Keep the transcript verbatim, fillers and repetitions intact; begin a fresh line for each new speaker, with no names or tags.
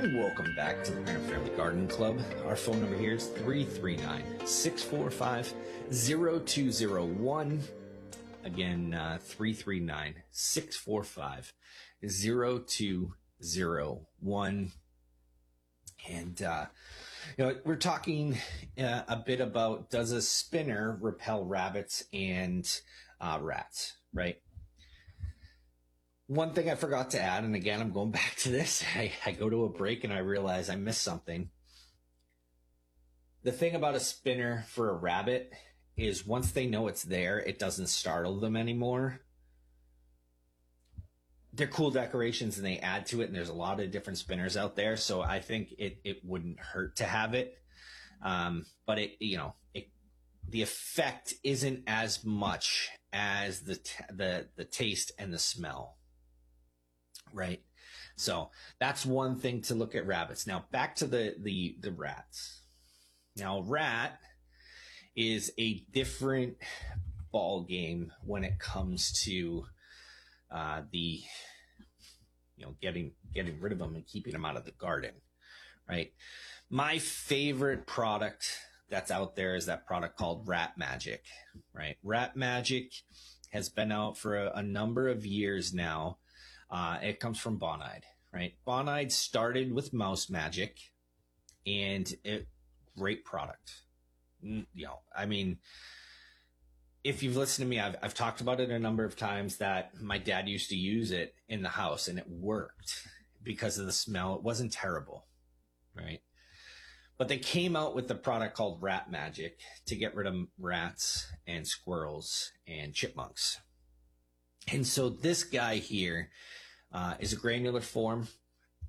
And welcome back to the Parent Family Garden Club. Our phone number here is three three nine, six four five, zero two zero one. Again, uh, three three nine, six four five, zero two zero one. And, uh, you know, we're talking uh, a bit about, does a spinner repel rabbits and uh, rats, right? One thing I forgot to add, and again, I'm going back to this. I, I go to a break and I realize I missed something. The thing about a spinner for a rabbit is once they know it's there, it doesn't startle them anymore. They're cool decorations and they add to it, and there's a lot of different spinners out there, so I think it, it wouldn't hurt to have it. Um, but it, you know, it, the effect isn't as much as the, t- the, the taste and the smell. Right. So that's one thing to look at rabbits. Now back to the, the, the rats. Now rat is a different ball game when it comes to, uh, the, you know, getting, getting rid of them and keeping them out of the garden. Right. My favorite product that's out there is that product called Rat Magic, right? Rat Magic has been out for a, a number of years now. Uh, it comes from Bonide, right? Bonide started with Mouse Magic, and it great product. You know, I mean, if you've listened to me, I've, I've talked about it a number of times that my dad used to use it in the house, and it worked because of the smell. It wasn't terrible, right? But they came out with the product called Rat Magic to get rid of rats and squirrels and chipmunks. And so this guy here uh, is a granular form.